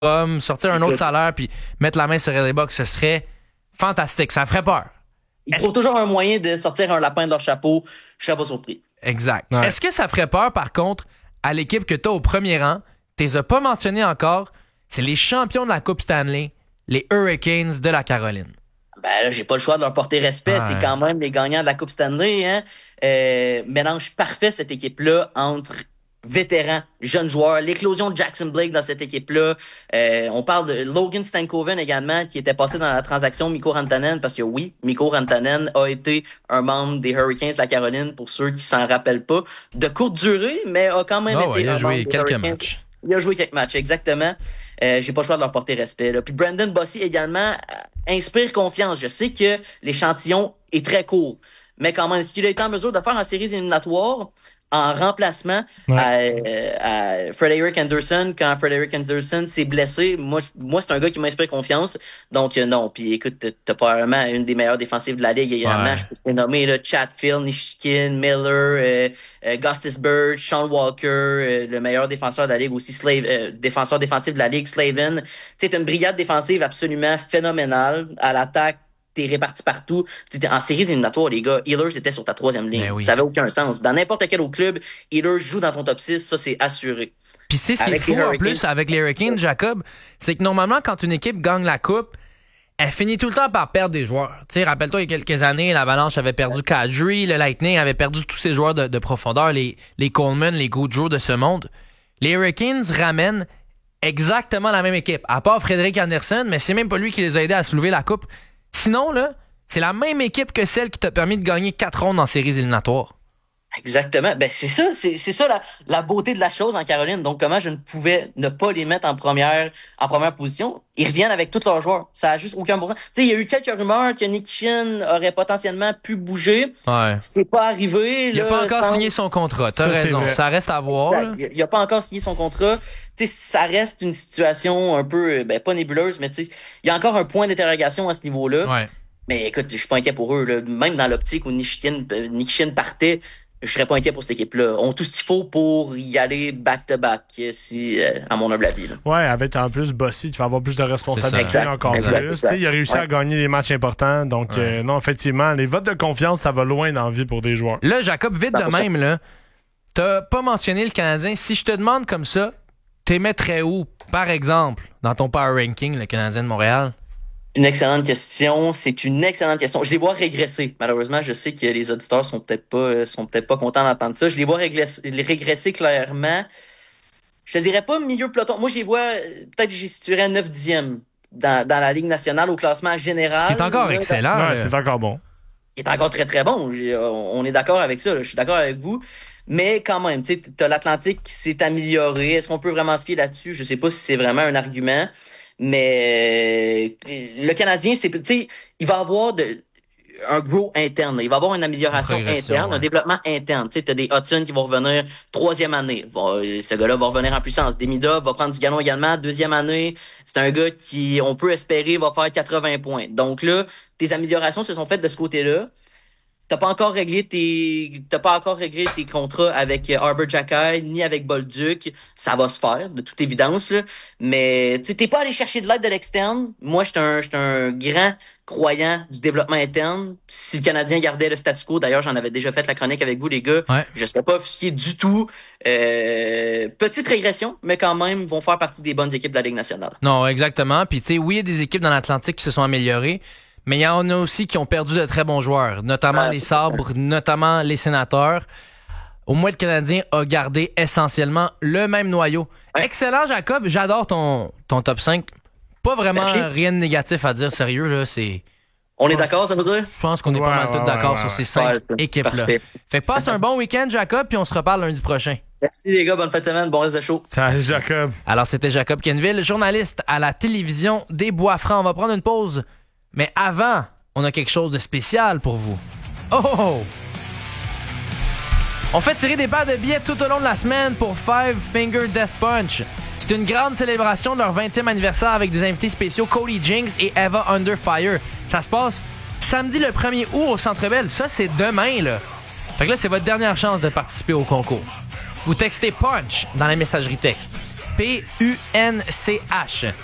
sortir un autre salaire puis mettre la main sur les Bucks, ce serait fantastique. Ça ferait peur. Ils trouvent toujours un moyen de sortir un lapin de leur chapeau. Je serais pas surpris. Exact. Ouais. Est-ce que ça ferait peur, par contre, à l'équipe que tu as au premier rang? Tu les as pas mentionnés encore. C'est les champions de la Coupe Stanley, les Hurricanes de la Caroline. Ben là, j'ai pas le choix de leur porter respect. Ouais. C'est quand même les gagnants de la Coupe Stanley. Hein? Mélange parfait, cette équipe-là, entre vétérans, jeunes joueurs, l'éclosion de Jackson Blake dans cette équipe-là. On parle de Logan Stankoven également, qui était passé dans la transaction Mikko Rantanen, parce que oui, Mikko Rantanen a été un membre des Hurricanes de la Caroline, pour ceux qui s'en rappellent pas. De courte durée, mais a quand même été Il a un joué membre des quelques Hurricanes. matchs. Il a joué quelques matchs, exactement. J'ai pas le choix de leur porter respect. Là. Puis Brandon Bossy également inspire confiance. Je sais que l'échantillon est très court, mais quand même, ce qu'il a été en mesure de faire en séries éliminatoires, en remplacement à Frederick Anderson, quand Frederick Anderson s'est blessé, moi c'est un gars qui m'inspire confiance. Donc non, puis écoute, t'as probablement une des meilleures défensives de la ligue également. Ouais. Je peux te nommer là, Chatfield, Nishkin, Miller, Gostisbehere, Sean Walker, le meilleur défenseur de la ligue aussi, défenseur défensif de la ligue, Slavin. Tu sais, t'as une brigade défensive absolument phénoménale à l'attaque. T'es réparti partout. T'sais, en séries éliminatoires, les gars, Ehlers était sur ta troisième ligne. Ben oui. Ça avait aucun sens. Dans n'importe quel autre club, Ehlers joue dans ton top 6, ça c'est assuré. Puis c'est ce qui est Avec fou les en Hurricanes. plus avec les Hurricanes, Jacob, c'est que normalement, quand une équipe gagne la Coupe, elle finit tout le temps par perdre des joueurs. Tu sais, rappelle-toi, il y a quelques années, l'Avalanche avait perdu Kadri, le Lightning avait perdu tous ses joueurs de profondeur, les Coleman, les Gaudreau de ce monde. Les Hurricanes ramènent exactement la même équipe, à part Frederick Anderson, mais c'est même pas lui qui les a aidés à soulever la Coupe. Sinon, là, c'est la même équipe que celle qui t'a permis de gagner 4 rondes en séries éliminatoires. Exactement. Ben c'est ça la beauté de la chose en Caroline. Donc comment je ne pouvais ne pas les mettre en première position. Ils reviennent avec tous leurs joueurs. Ça a juste aucun bon sens. Tu sais, il y a eu quelques rumeurs que Nikishin aurait potentiellement pu bouger. Ouais. C'est pas arrivé. Il a là, pas encore sans- signé son contrat. T'as Ça, c'est raison. vrai. Ça reste à voir. là. Il a pas encore signé son contrat. Tu sais, ça reste une situation un peu, pas nébuleuse, mais tu sais, il y a encore un point d'interrogation à ce niveau-là. Ouais. Mais écoute, je suis pas inquiet pour eux. Là. Même dans l'optique où Nikishin partait, je serais pas inquiet pour cette équipe-là. On a tout ce qu'il faut pour y aller back-to-back, à mon humble avis. Là. Ouais, avec en plus Bossy qui va avoir plus de responsabilités C'est ça. encore Exact. plus. Tu sais, il a réussi à gagner les matchs importants. Donc, Ouais. non, effectivement, les votes de confiance, ça va loin dans la vie pour des joueurs. Là, Jacob, vite de 100%. même, là, t'as pas mentionné le Canadien. Si je te demande comme ça, t'es mettrais où, par exemple, dans ton power ranking, le Canadien de Montréal? Une excellente question. C'est une excellente question. Je les vois régresser. Malheureusement, je sais que les auditeurs sont peut-être pas contents d'entendre ça. Je les vois régresser clairement. Je te dirais pas milieu peloton. Moi, je les vois, peut-être que j'y situerais 9-10e dans la Ligue nationale au classement général. Ce qui est encore Là, excellent. Ouais, là. c'est encore bon. Il est encore très, très bon. On est d'accord avec ça. Là. Je suis d'accord avec vous. Mais quand même, tu sais, t'as l'Atlantique qui s'est amélioré. Est-ce qu'on peut vraiment se fier là-dessus? Je sais pas si c'est vraiment un argument. Mais le Canadien, tu sais, il va avoir un grow interne. Il va avoir une amélioration Progression, interne, ouais. un développement interne. Tu sais, t'as des Hudson qui vont revenir troisième année. Ce gars-là va revenir en puissance. Demidov va prendre du galon également. Deuxième année, c'est un gars qui, on peut espérer, va faire 80 points. Donc là, tes améliorations se sont faites de ce côté-là. T'as pas encore réglé tes contrats avec Arbor Xhekaj ni avec Bolduc. Ça va se faire, de toute évidence, là. Mais, tu sais, t'es pas allé chercher de l'aide de l'externe. Moi, j'étais un grand croyant du développement interne. Si le Canadien gardait le statu quo, d'ailleurs, j'en avais déjà fait la chronique avec vous, les gars. Ouais. Je serais pas offusqué du tout. Petite régression, mais quand même, vont faire partie des bonnes équipes de la Ligue nationale. Non, exactement. Puis, tu sais, oui, il y a des équipes dans l'Atlantique qui se sont améliorées, mais il y en a aussi qui ont perdu de très bons joueurs, notamment les c'est Sabres, notamment les Sénateurs. Au moins, le Canadien a gardé essentiellement le même noyau. Ouais. Excellent, Jacob. J'adore ton top 5. Pas vraiment Merci. rien de négatif à dire, sérieux, là. On est d'accord, ça veut dire? Je pense qu'on est pas Ouais, mal tous ouais, d'accord ouais, sur ouais. ces 5 Ouais, équipes-là. parfait. Fait que passe un bon week-end, Jacob, puis on se reparle lundi prochain. Merci les gars, bonne fin de semaine, bon reste de show. Salut, Jacob. Alors, c'était Jacob Kenville, journaliste à la télévision des Bois-Francs. On va prendre une pause, mais avant, on a quelque chose de spécial pour vous. Oh, oh, oh! On fait tirer des paires de billets tout au long de la semaine pour Five Finger Death Punch. C'est une grande célébration de leur 20e anniversaire avec des invités spéciaux Cody Jinks et Eva Under Fire. Ça se passe samedi le 1er août au Centre Bell. Ça, c'est demain, là. Fait que là, c'est votre dernière chance de participer au concours. Vous textez PUNCH dans la messagerie texte. P-U-N-C-H.